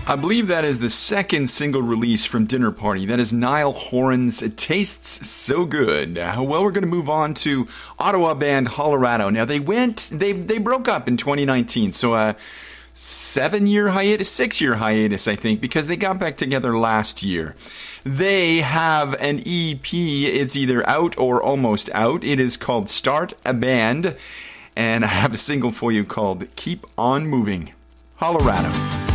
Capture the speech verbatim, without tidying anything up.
I believe that is the second single release from Dinner Party. That is Niall Horan's It Tastes So Good. Uh, well, we're going to move on to Ottawa band Hollerado. Now, they went, they they broke up in twenty nineteen, so a uh, seven-year hiatus, six-year hiatus, I think, because they got back together last year. They have an E P. It's either out or almost out. It is called Start a Band, and I have a single for you called Keep On Moving. Hollerado.